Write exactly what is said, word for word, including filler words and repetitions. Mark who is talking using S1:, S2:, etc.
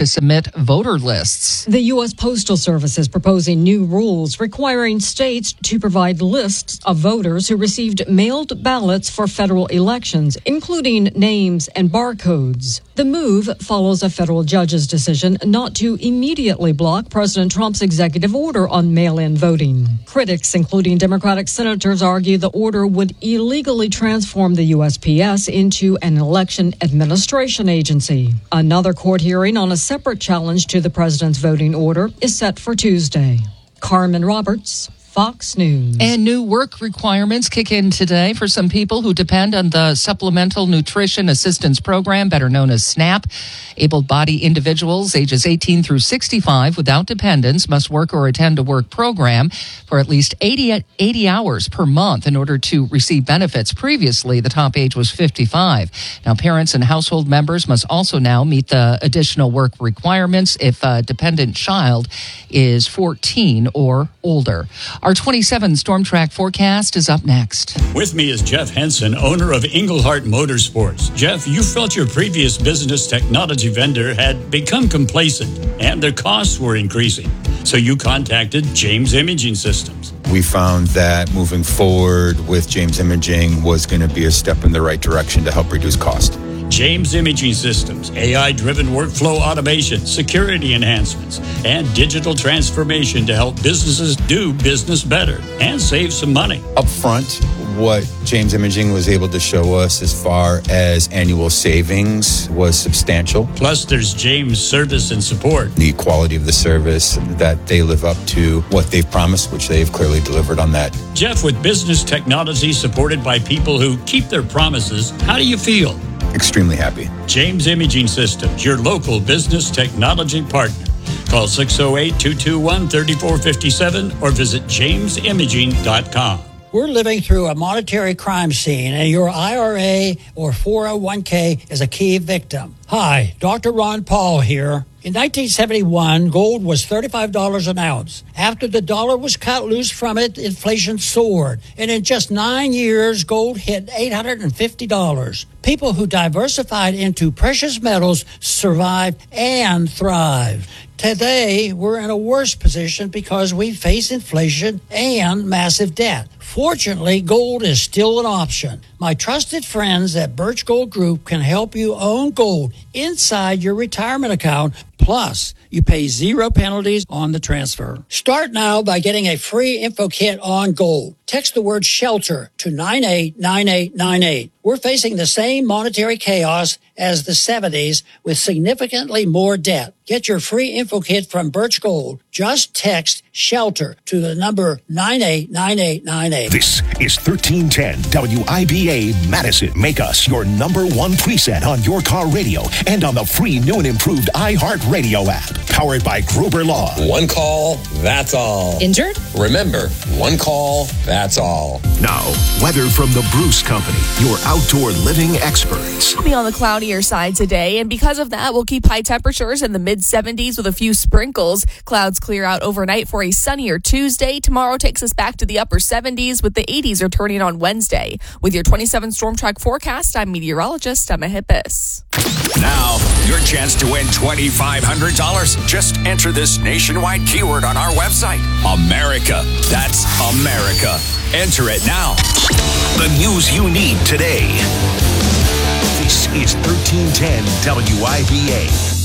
S1: to submit voter lists.
S2: The U S. Postal Service is proposing new rules requiring states to provide lists of voters who received mailed ballots for federal elections, including names and barcodes. The move follows a federal judge's decision not to immediately block President Trump's executive order on mail-in voting. Critics, including Democratic senators, argue the order would illegally transform the U S P S into an election administration agency. Another court hearing on a separate challenge to the president's voting order is set for Tuesday. Carmen Roberts, Fox News.
S1: And new work requirements kick in today for some people who depend on the Supplemental Nutrition Assistance Program, better known as SNAP. Able-bodied individuals ages eighteen through sixty-five without dependents must work or attend a work program for at least eighty, eighty hours per month in order to receive benefits. Previously, the top age was fifty-five. Now, parents and household members must also now meet the additional work requirements if a dependent child is fourteen or older. Our twenty-seven Storm Track forecast is up next.
S3: With me is Jeff Henson, owner of Englehart Motorsports. Jeff, you felt your previous business technology vendor had become complacent and their costs were increasing. So you contacted James Imaging Systems.
S4: We found that moving forward with James Imaging was going to be a step in the right direction to help reduce cost.
S3: James Imaging Systems, A I-driven workflow automation, security enhancements, and digital transformation to help businesses do business better and save some money.
S4: Up front, what James Imaging was able to show us as far as annual savings was substantial.
S3: Plus, there's James service and support.
S4: The quality of the service, that they live up to what they've promised, which they've clearly delivered on that.
S3: Jeff, with business technology supported by people who keep their promises, how do you feel?
S4: Extremely happy.
S3: James Imaging Systems, your local business technology partner. Call six oh eight, two two one, three four five seven or visit james imaging dot com.
S5: We're living through a monetary crime scene, and your I R A or four oh one k is a key victim. Hi, Doctor Ron Paul here. In nineteen seventy-one, gold was thirty-five dollars an ounce. After the dollar was cut loose from it, inflation soared. And in just nine years, gold hit eight hundred fifty dollars. People who diversified into precious metals survived and thrived. Today, we're in a worse position because we face inflation and massive debt. Fortunately, gold is still an option. My trusted friends at Birch Gold Group can help you own gold inside your retirement account. Plus, you pay zero penalties on the transfer. Start now by getting a free info kit on gold. Text the word SHELTER to nine eight nine eight nine eight. We're facing the same monetary chaos as the seventies with significantly more debt. Get your free info kit from Birch Gold. Just text SHELTER to the number nine eight nine eight nine eight.
S6: This is thirteen ten W I B A Madison. Make us your number one preset on your car radio and on the free new and improved iHeartRadio app. Powered by Gruber Law.
S7: One call, that's all.
S8: Injured?
S7: Remember, one call, that's all.
S6: Now, weather from the Bruce Company, your outdoor living experts.
S8: We'll be on the cloudier side today, and because of that, we'll keep high temperatures in the mid seventies with a few sprinkles. Clouds clear out overnight for a sunnier Tuesday. Tomorrow takes us back to the upper seventies with the eighties returning on Wednesday. With your twenty-seven Storm Track forecast, I'm meteorologist Emma Hippis.
S9: Now, your chance to win twenty-five hundred dollars. Just enter this nationwide keyword on our website. America. That's America. Enter it now.
S6: The news you need today. This is thirteen ten W I B A.